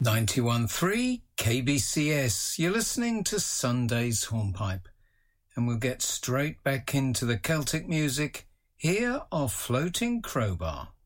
91.3 KBCS. You're listening to Sunday's Hornpipe, and we'll get straight back into the Celtic music. Here are Floating Crowbar.